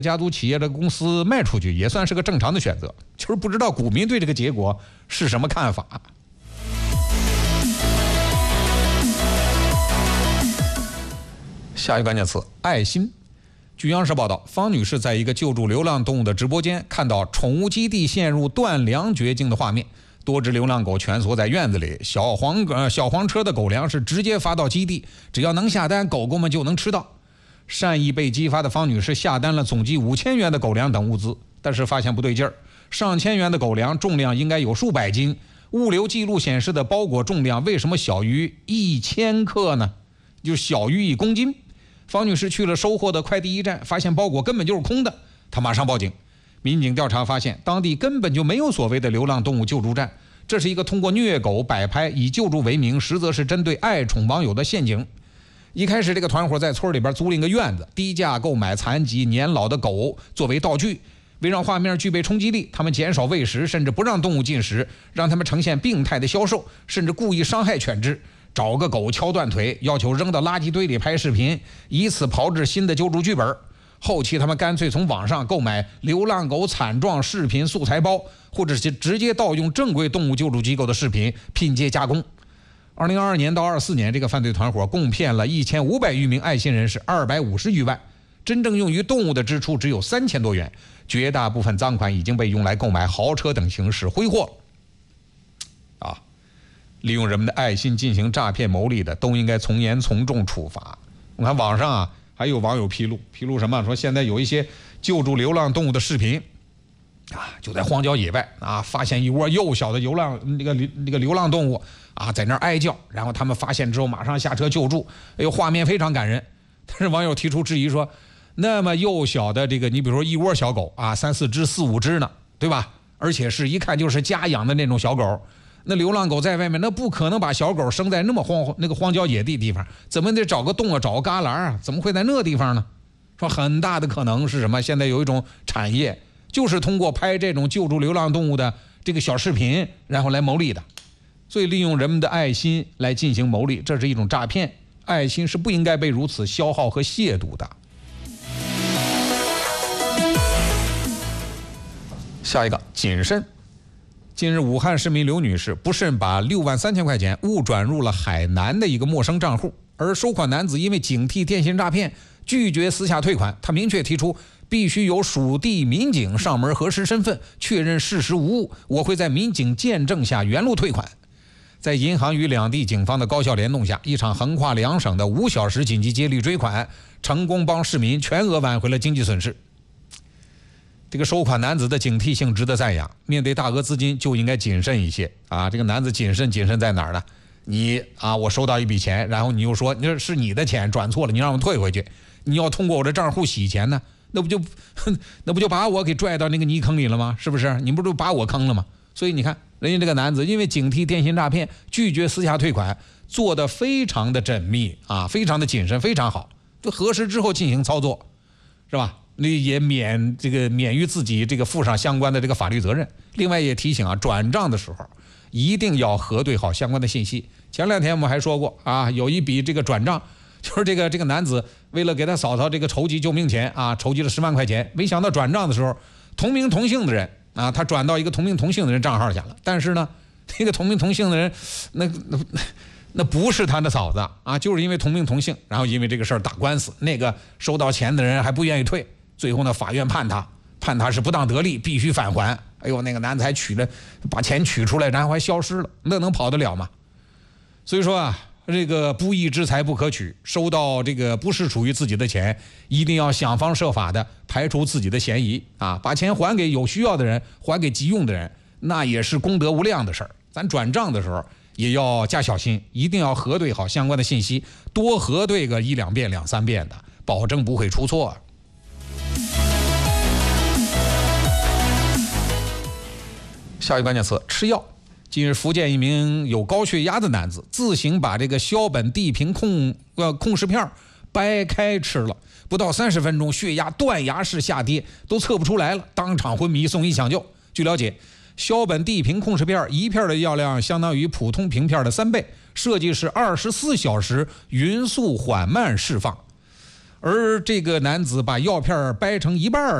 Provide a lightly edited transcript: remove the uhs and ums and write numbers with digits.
家族企业的公司卖出去，也算是个正常的选择。就是不知道股民对这个结果是什么看法。下一个关键词：爱心。据央视报道，方女士在一个救助流浪动物的直播间看到宠物基地陷入断粮绝境的画面，多只流浪狗蜷缩在院子里，小黄车的狗粮是直接发到基地，只要能下单，狗狗们就能吃到。善意被激发的方女士下单了总计5000元的狗粮等物资，但是发现不对劲儿，上千元的狗粮重量应该有数百斤，物流记录显示的包裹重量为什么小于1000克呢？就小于1公斤。方女士去了收货的快递驿站，发现包裹根本就是空的，她马上报警。民警调查发现，当地根本就没有所谓的流浪动物救助站，这是一个通过虐狗摆拍以救助为名，实则是针对爱宠网友的陷阱。一开始，这个团伙在村里边租赁个院子，低价购买残疾年老的狗作为道具，为让画面具备冲击力，他们减少喂食，甚至不让动物进食，让他们呈现病态的销售，甚至故意伤害犬只。找个狗敲断腿，要求扔到垃圾堆里拍视频，以此炮制新的救助剧本。后期他们干脆从网上购买流浪狗惨状视频素材包，或者是直接盗用正规动物救助机构的视频拼接加工。2022年到24年，这个犯罪团伙共骗了1500余名爱心人士250余万，真正用于动物的支出只有3000多元，绝大部分赃款已经被用来购买豪车等形式挥霍。利用人们的爱心进行诈骗牟利的，都应该从严从重处罚。我看网上还有网友披露什么，说现在有一些救助流浪动物的视频就在荒郊野外发现一窝幼小的流浪动物在那儿哀叫，然后他们发现之后马上下车救助，画面非常感人。但是网友提出质疑说，那么幼小的你比如说一窝小狗3、4只、4、5只呢，对吧？而且是一看就是家养的那种小狗。那流浪狗在外面，那不可能把小狗生在那么荒郊野地方，怎么得找个洞找个旮旯怎么会在那地方呢？说很大的可能是什么？现在有一种产业，就是通过拍这种救助流浪动物的这个小视频，然后来牟利的。所以利用人们的爱心来进行牟利，这是一种诈骗。爱心是不应该被如此消耗和亵渎的。下一个，谨慎。近日，武汉市民刘女士不慎把63000块钱误转入了海南的一个陌生账户，而收款男子因为警惕电信诈骗，拒绝私下退款。他明确提出，必须由属地民警上门核实身份，确认事实无误，我会在民警见证下原路退款。在银行与两地警方的高效联动下，一场横跨2省的5小时紧急接力追款，成功帮市民全额挽回了经济损失。这个收款男子的警惕性值得赞扬，面对大额资金就应该谨慎一些这个男子谨慎在哪儿呢？我收到一笔钱，然后你又说那是你的钱转错了，你让我退回去，你要通过我的账户洗钱呢，那不就把我给拽到那个泥坑里了吗？是不是？你不就把我坑了吗？所以你看，人家这个男子因为警惕电信诈骗，拒绝私下退款，做得非常的缜密非常的谨慎，非常好，就核实之后进行操作，是吧？也免于自己负上相关的法律责任。另外也提醒转账的时候一定要核对好相关的信息。前2天我们还说过有一笔转账，就是这个男子为了给他嫂嫂筹集救命钱筹集了10万块钱，没想到转账的时候同名同姓的人他转到一个同名同姓的人账号下了，但是呢这个同名同姓的人那不是他的嫂子就是因为同名同姓，然后因为这个事儿打官司，那个收到钱的人还不愿意退，最后呢法院判他是不当得利，必须返还。那个男子还把钱取出来，然后还消失了，那能跑得了吗？所以说这个不义之财不可取，收到不是属于自己的钱，一定要想方设法的排除自己的嫌疑把钱还给有需要的人，还给急用的人，那也是功德无量的事儿。咱转账的时候也要加小心，一定要核对好相关的信息，多核对个1、2遍、2、3遍的，保证不会出错。下一个关键词，吃药。近日，福建一名有高血压的男子自行把硝苯地平控制片掰开吃了，不到30分钟，血压断崖式下跌，都测不出来了，当场昏迷送医抢救。据了解，硝苯地平控制片一片的药量相当于普通平片的3倍，设计是24小时匀速缓慢释放。 而这个男子把药片掰成一半